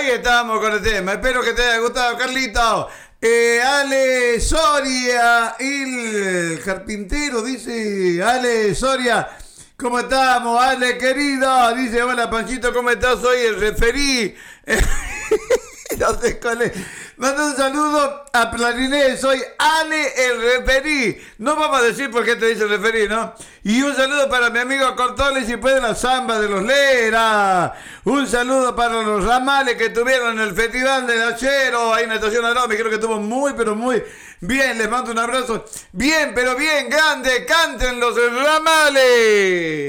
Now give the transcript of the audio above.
ahí estamos con el tema. Espero que te haya gustado, Carlito. Ale Soria, el carpintero, dice Ale Soria. ¿Cómo estamos, Ale, querido? Dice, hola, Panchito, ¿cómo estás? Soy el referí. No sé cuál es. Mando un saludo a Plarinés, soy Ale el referí. No vamos a decir por qué te dice el referí, ¿no? Y un saludo para mi amigo Cortoles y puede la samba de los Lera. Un saludo para los ramales que tuvieron en el Festival del Achero, ahí en la Estación Arome, creo que estuvo muy, pero muy bien. Les mando un abrazo. Bien, pero bien grande, canten los ramales.